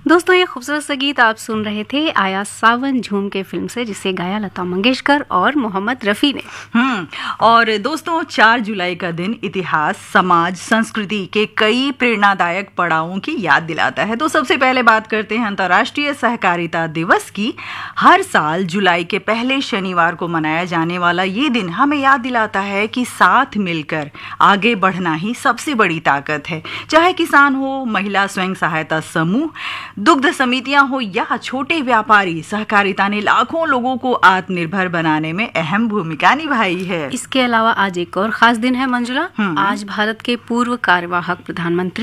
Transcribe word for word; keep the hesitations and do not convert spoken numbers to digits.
दोस्तों, ये खूबसूरत सा गीत आप सुन रहे थे आया सावन झूम के फिल्म से, जिसे गाया लता मंगेशकर और मोहम्मद रफ़ी ने। हम्म और दोस्तों, चार जुलाई का दिन इतिहास, समाज, संस्कृति के कई प्रेरणादायक पड़ावों की याद दिलाता है। तो सबसे पहले बात करते हैं अंतर्राष्ट्रीय सहकारिता दिवस की। हर साल जुलाई के पहले शनिवार को मनाया जाने वाला ये दिन हमें याद दिलाता है कि साथ मिलकर आगे बढ़ना ही सबसे बड़ी ताकत है। चाहे किसान हो, महिला स्वयं सहायता समूह, दुग्ध समितियां हो या छोटे व्यापारी, सहकारिता ने लाखों लोगों को आत्मनिर्भर बनाने में अहम भूमिका निभाई है। इसके अलावा आज एक और खास दिन है मंजुला। आज भारत के पूर्व कार्यवाहक प्रधानमंत्री